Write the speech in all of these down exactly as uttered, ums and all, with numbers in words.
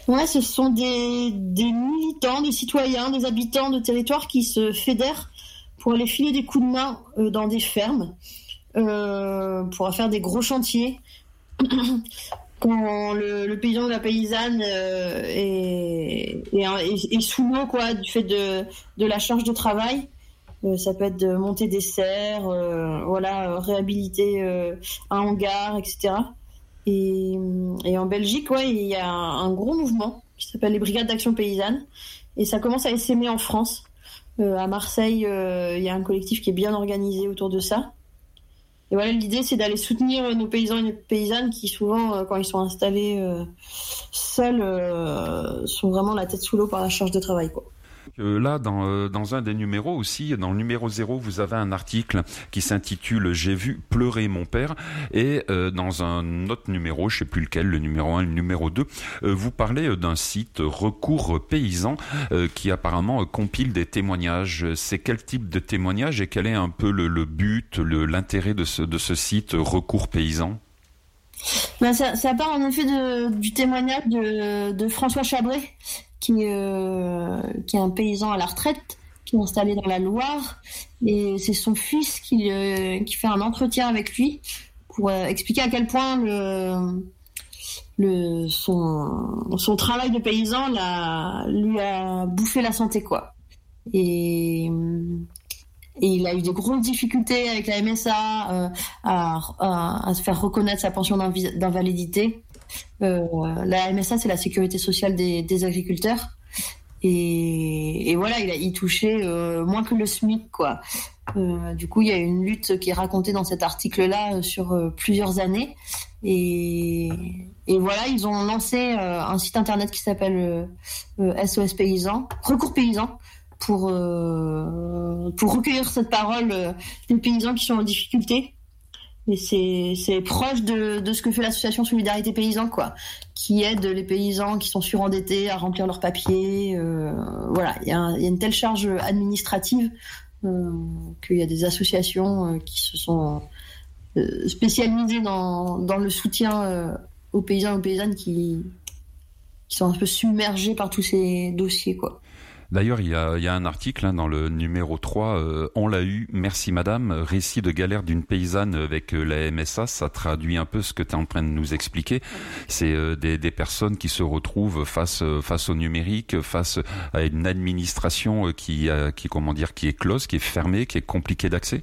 Ouais, ce sont des, des militants, des citoyens, des habitants de territoires qui se fédèrent pour aller filer des coups de main euh, dans des fermes, euh, pour faire des gros chantiers. Quand le, le paysan ou la paysanne euh, est, est, est, est sous l'eau, quoi, du fait de, de la charge de travail, euh, ça peut être de monter des serres, euh, voilà, réhabiliter euh, un hangar, et cetera. Et, et en Belgique, ouais, il y a un, un gros mouvement qui s'appelle les Brigades d'Action Paysanne, et ça commence à essaimer en France. Euh, à Marseille, euh, il y a un collectif qui est bien organisé autour de ça. Et voilà, l'idée, c'est d'aller soutenir nos paysans et nos paysannes qui, souvent, euh, quand ils sont installés euh, seuls, euh, sont vraiment la tête sous l'eau par la charge de travail, quoi. Euh, là, dans, euh, dans un des numéros aussi, dans le numéro zéro, vous avez un article qui s'intitule « J'ai vu pleurer mon père » et euh, dans un autre numéro, je ne sais plus lequel, le numéro un, le numéro deux, euh, vous parlez d'un site Recours Paysan euh, qui apparemment euh, compile des témoignages. C'est quel type de témoignages et quel est un peu le, le but, le, l'intérêt de ce, de ce site Recours Paysan ? Ben ça, ça part en effet de, du témoignage de, de François Chabret, qui, euh, qui est un paysan à la retraite, qui est installé dans la Loire, et c'est son fils qui, euh, qui fait un entretien avec lui pour euh, expliquer à quel point le, le, son, son travail de paysan l'a, lui a bouffé la santé, quoi. Et, et il a eu des grosses difficultés avec la M S A euh, à, à, à se faire reconnaître sa pension d'inv- d'invalidité. Euh, la M S A, c'est la sécurité sociale des, des agriculteurs, et, et voilà, il, a, il touchait euh, moins que le SMIC, quoi. Euh, du coup, il y a une lutte qui est racontée dans cet article-là euh, sur euh, plusieurs années, et, et voilà, ils ont lancé euh, un site internet qui s'appelle euh, euh, S O S Paysan, Recours Paysan, pour euh, pour recueillir cette parole euh, des paysans qui sont en difficulté. Mais c'est, c'est proche de, de ce que fait l'association Solidarité Paysan, quoi, qui aide les paysans qui sont surendettés à remplir leurs papiers. Euh, voilà, il y, y a une telle charge administrative euh, qu'il y a des associations euh, qui se sont euh, spécialisées dans, dans le soutien euh, aux paysans et aux paysannes qui, qui sont un peu submergés par tous ces dossiers, quoi. D'ailleurs, il y a, il y a un article hein, dans le numéro trois, euh, « On l'a eu, merci madame », récit de galère d'une paysanne avec euh, la M S A. Ça traduit un peu ce que tu es en train de nous expliquer. C'est euh, des, des personnes qui se retrouvent face, euh, face au numérique, face à une administration euh, qui, euh, qui, comment dire, qui est close, qui est fermée, qui est compliquée d'accès.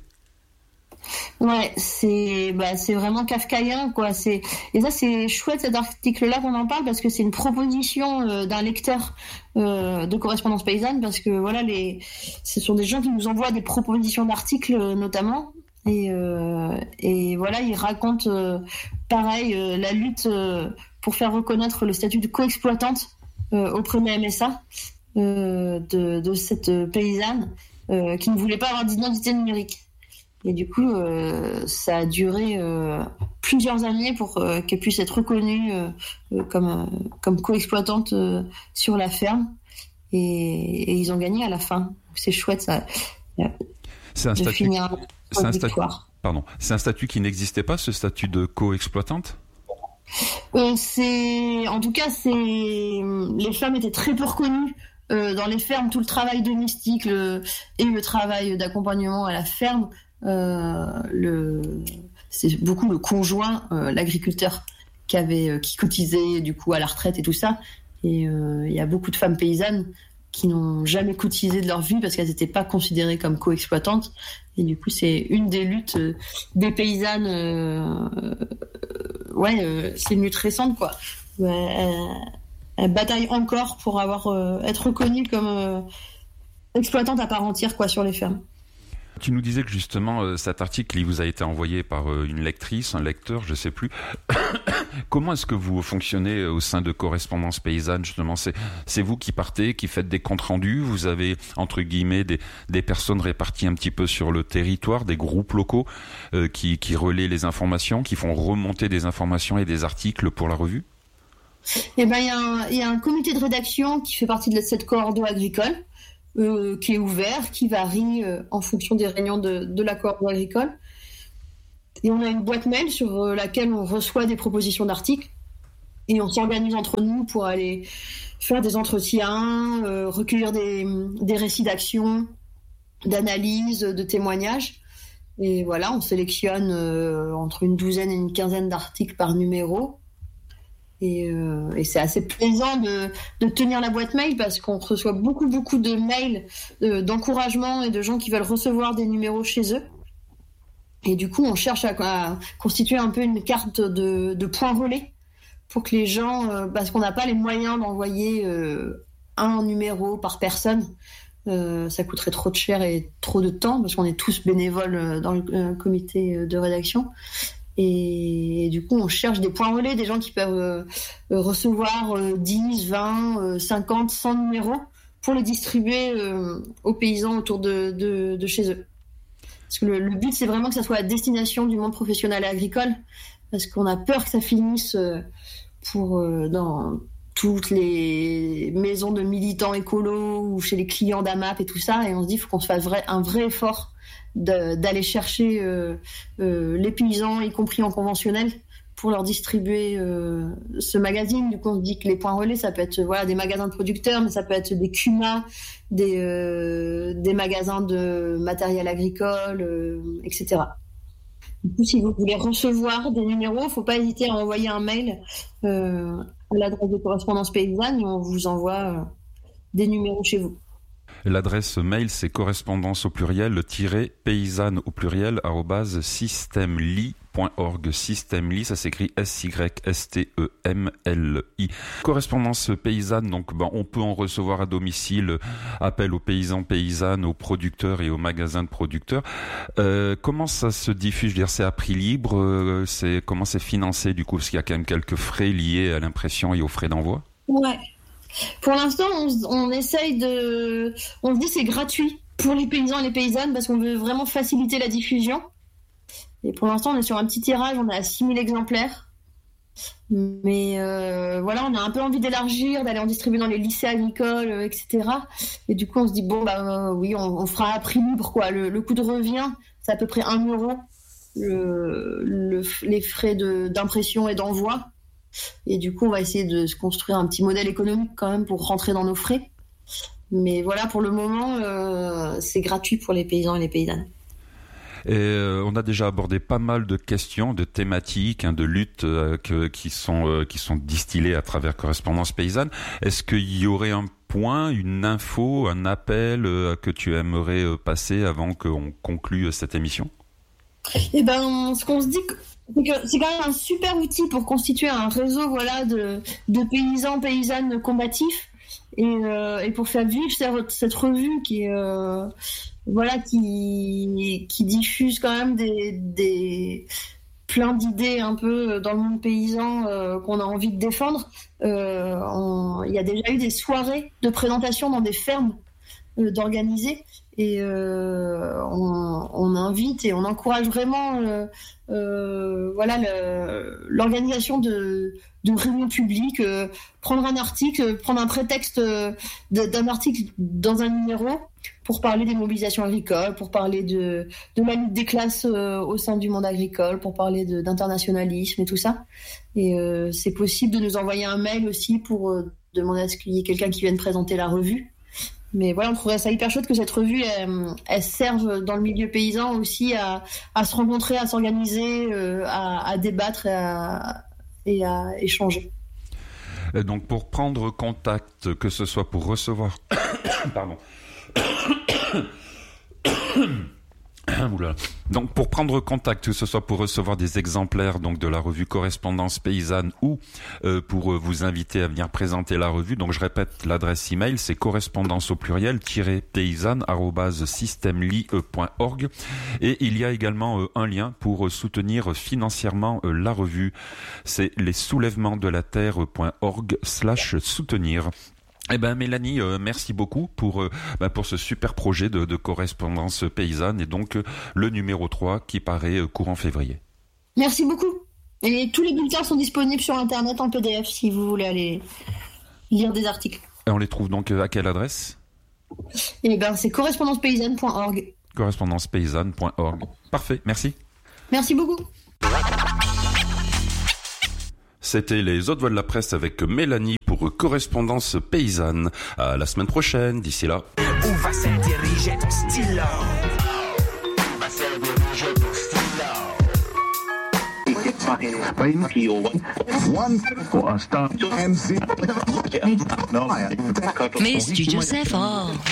Ouais, c'est bah c'est vraiment kafkaïen, quoi. C'est et ça, c'est chouette, cet article-là, qu'on en parle, parce que c'est une proposition euh, d'un lecteur euh, de Correspondance Paysanne, parce que voilà, les ce sont des gens qui nous envoient des propositions d'articles euh, notamment, et euh, et voilà, ils racontent euh, pareil euh, la lutte euh, pour faire reconnaître le statut de coexploitante euh, auprès de la M S A euh, de de cette paysanne euh, qui ne voulait pas avoir d'identité numérique. Et du coup, euh, ça a duré euh, plusieurs années pour euh, qu'elle puisse être reconnue euh, comme, euh, comme coexploitante euh, sur la ferme. Et, et ils ont gagné à la fin. C'est chouette, ça. C'est un de statut. Finir C'est un statut. Pardon. C'est un statut qui n'existait pas, ce statut de coexploitante. Euh, c'est, en tout cas, c'est les femmes étaient très peu reconnues. Euh, dans les fermes, tout le travail domestique le, et le travail d'accompagnement à la ferme, euh, le, c'est beaucoup le conjoint, euh, l'agriculteur, qui avait, euh, qui cotisait du coup à la retraite et tout ça. Et il euh, y a beaucoup de femmes paysannes qui n'ont jamais cotisé de leur vie parce qu'elles n'étaient pas considérées comme co-exploitantes. Et du coup, c'est une des luttes euh, des paysannes. Euh, euh, ouais, euh, c'est une lutte récente, quoi. Ouais, euh, elle bataille encore pour avoir euh, être reconnue comme euh, exploitante à part entière, quoi, sur les fermes. Tu nous disais que justement euh, cet article il vous a été envoyé par euh, une lectrice, un lecteur, je sais plus. Comment est-ce que vous fonctionnez au sein de Correspondance Paysanne, justement? C'est, c'est vous qui partez, qui faites des comptes rendus, vous avez entre guillemets des, des personnes réparties un petit peu sur le territoire, des groupes locaux euh, qui, qui relaient les informations, qui font remonter des informations et des articles pour la revue? Eh ben, il y a un, il y a un comité de rédaction qui fait partie de cette coordo agricole, euh, qui est ouvert, qui varie euh, en fonction des réunions de, de la coordo agricole. Et on a une boîte mail sur laquelle on reçoit des propositions d'articles. Et on s'organise entre nous pour aller faire des entretiens, euh, recueillir des, des récits d'action, d'analyse, de témoignages. Et voilà, on sélectionne euh, entre une douzaine et une quinzaine d'articles par numéro. Et, euh, et c'est assez plaisant de, de tenir la boîte mail parce qu'on reçoit beaucoup, beaucoup de mails de, d'encouragement et de gens qui veulent recevoir des numéros chez eux. Et du coup, on cherche à, à constituer un peu une carte de, de points relais pour que les gens, euh, parce qu'on n'a pas les moyens d'envoyer euh, un numéro par personne, euh, ça coûterait trop de cher et trop de temps parce qu'on est tous bénévoles dans le euh, comité de rédaction. Et, et du coup, on cherche des points relais, des gens qui peuvent euh, recevoir euh, dix, vingt, euh, cinquante, cent numéros pour les distribuer euh, aux paysans autour de, de, de chez eux. Parce que le, le but, c'est vraiment que ça soit à destination du monde professionnel et agricole, parce qu'on a peur que ça finisse euh, pour euh, dans toutes les maisons de militants écolos ou chez les clients d'A M A P et tout ça, et on se dit qu'il faut qu'on se fasse vrai, un vrai effort de, d'aller chercher euh, euh, les paysans, y compris en conventionnel, pour leur distribuer euh, ce magazine. Du coup, on se dit que les points relais, ça peut être voilà, des magasins de producteurs, mais ça peut être des C U M A, des, euh, des magasins de matériel agricole, euh, et cetera. Du coup, si vous voulez recevoir des numéros, il ne faut pas hésiter à envoyer un mail euh, à l'adresse de Correspondance Paysanne et on vous envoie euh, des numéros chez vous. L'adresse mail, c'est correspondance au pluriel, tiret paysanne au pluriel, arrobase systemli point org. Systemli, ça s'écrit S Y S T E M L I. Correspondance paysanne, donc ben, on peut en recevoir à domicile, appel aux paysans, paysannes, aux producteurs et aux magasins de producteurs. Euh, comment ça se diffuse? Je veux dire, c'est à prix libre, euh, c'est, comment c'est financé du coup? Parce qu'il y a quand même quelques frais liés à l'impression et aux frais d'envoi. Ouais. Pour l'instant, on, on essaye de... On se dit c'est gratuit pour les paysans et les paysannes parce qu'on veut vraiment faciliter la diffusion. Et pour l'instant, on est sur un petit tirage, on est à six mille exemplaires. Mais euh, voilà, on a un peu envie d'élargir, d'aller en distribuer dans les lycées agricoles, euh, et cetera. Et du coup, on se dit, bon, bah euh, oui, on, on fera à prix libre, quoi. Le, le coût de revient, c'est à peu près un euro, le, le, les frais de, d'impression et d'envoi. Et du coup, on va essayer de se construire un petit modèle économique quand même pour rentrer dans nos frais. Mais voilà, pour le moment, euh, c'est gratuit pour les paysans et les paysannes. Et euh, on a déjà abordé pas mal de questions, de thématiques, hein, de luttes euh, que, qui sont euh, qui sont distillées à travers Correspondance Paysanne. Est-ce qu'il y aurait un point, une info, un appel euh, que tu aimerais euh, passer avant qu'on conclue cette émission? Eh ben, ce qu'on se dit, c'est que c'est quand même un super outil pour constituer un réseau, voilà, de, de paysans, paysannes combatifs, et, euh, et pour faire vivre cette, cette revue qui est, euh, voilà, qui, qui diffuse quand même des, des plein d'idées un peu dans le monde paysan euh, qu'on a envie de défendre. Euh, on, il y a déjà eu des soirées de présentation dans des fermes euh, d'organiser. Et euh, on, on invite et on encourage vraiment euh, euh, voilà, le, l'organisation de, de réunions publiques, euh, prendre un article, prendre un prétexte de, d'un article dans un numéro pour parler des mobilisations agricoles, pour parler de, de la lutte des classes euh, au sein du monde agricole, pour parler de, d'internationalisme et tout ça. Et euh, c'est possible de nous envoyer un mail aussi pour euh, demander à ce qu'il y ait quelqu'un qui vienne présenter la revue. Mais voilà, on trouverait ça hyper chouette que cette revue, elle, elle serve dans le milieu paysan aussi à, à se rencontrer, à s'organiser, euh, à, à débattre et à, et à échanger. Et donc pour prendre contact, que ce soit pour recevoir... Pardon. Oula. Donc pour prendre contact, que ce soit pour recevoir des exemplaires donc de la revue Correspondance Paysanne ou euh, pour euh, vous inviter à venir présenter la revue, donc je répète l'adresse email, c'est correspondance au pluriel paysanne arobase systemli point org et il y a également euh, un lien pour euh, soutenir financièrement euh, la revue, c'est les soulèvements de la terre point org slash soutenir. Eh ben Mélanie, euh, merci beaucoup pour euh, ben, pour ce super projet de, de correspondance paysanne et donc euh, le numéro trois qui paraît euh, courant février. Merci beaucoup. Et tous les bulletins sont disponibles sur internet en P D F si vous voulez aller lire des articles. Et on les trouve donc euh, à quelle adresse? Eh ben c'est correspondance paysanne point org. correspondance paysanne point org. Parfait, merci. Merci beaucoup. C'était les autres voix de la presse avec Mélanie pour Correspondance Paysanne. À la semaine prochaine, d'ici là. Où va s'intériger ton stylo? Mais Studio Saint-Fort.